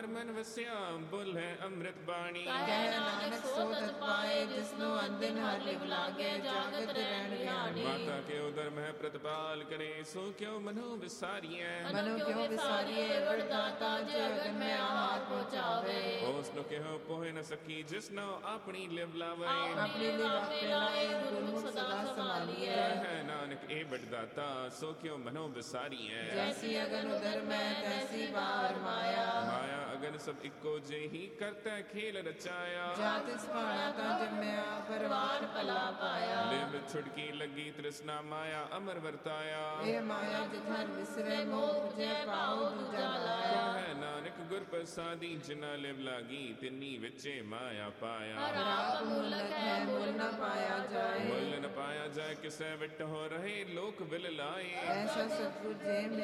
ਮਨ ਵਸਿਆ ਬੋਲੇ ਅੰਮ੍ਰਿਤ ਬਾਣੀ। ਕਹਿ ਨਾਨਕ ਸੋ ਤਤ ਪਾਏ ਜਿਸਨੂੰ ਅੰਦਿਨ ਹਰ ਲਿਵ ਲਾਗੇ ਜਾਗਤ ਰਹਿਣ ਵਿਹਾਣੀ। ਮਾਤਾ ਕੇ ਉਦਰ ਮਹਿ ਪ੍ਰਤਪਾਲ ਕਰੇ ਸੋ ਕਿਉ ਮਨੁ ਵਿਸਾਰੀਐ। ਮਨੁ ਕਿਉ ਵਿਸਾਰੀਏ ਵਰਦਾਤਾ ਜੇ ਅਗਨ ਮੈਂ ਆਹਾਰ ਪਹੁੰਚਾਵੇ। ਉਸ ਨੂੰ ਕਿਹੋ ਪੋਹਿ ਨ ਸਕੀ ਜਿਸਨੋ ਆਪਣੀ ਲਿਵ ਲਾਵੇ। ਆਪਣੀ ਲਿਵ ਆਪੇ ਲਾਏ ਗੁਰਮੁਖ ਸਦਾ ਸੰਭਾਲੀਐ। ਹੈ ਨਾਨਕ ਇਹ ਵਡਦਾਤਾ ਸੋ ਕਿਉ ਮਨੁ ਵਿਸਾਰੀਐ। ਜੈਸੀ ਅਗਨ ਉਦਰ ਮੈਂ ਤੈਸੀ ਬਾਹਰ ਮਾਇਆ। ਮਾਇਆ ਅਗਨ ਸਭ ਇੱਕੋ ਜਿਹੀ ਕਰਤਾ ਖੇਲ ਰਚਾਇਆ। ਜਾ ਤਿਸ ਭਾਣਾ ਤਾਂ ਜੰਮਿਆ ਪਰਵਾਨ ਭਲਾ ਪਾਇਆ। ਲਿਵ ਛੁੜਕੀ ਲੱਗੀ ਤ੍ਰਿਸ਼ਨਾ ਮਾਇਆ ਅਮਰ ਵਰਤਾਇਆ। ਇਹ ਮਾਇਆ ਜਿਥਰ ਵਿਸਰੇ ਮੋਹ ਜੇ ਪਾਉ ਦੂਜਾ ਲਾਇਆ। ਹੈ ਨਾਨਕ ਗੁਰ ਪ੍ਰਸਾਦੀ ਜਿਨਾ ਲਿਵ ਲਾਗੀ ਤਿੰਨੀ ਵਿੱਚੇ ਮਾਇਆ ਪਾਇਆ। ਰਾਤ ਮੁਲਕ ਹੈ ਮੁੱਲ ਨ ਪਾਇਆ ਜਾਏ। ਮੁੱਲ ਨ ਪਾਇਆ ਜਾਏ ਕਿਸੇ ਵਿਟ ਹੋ ਰਹੇ ਲੋਕ ਵਿਲ ਲਾਏ। ਐਸਾ ਸਤਿਗੁਰ ਜੇ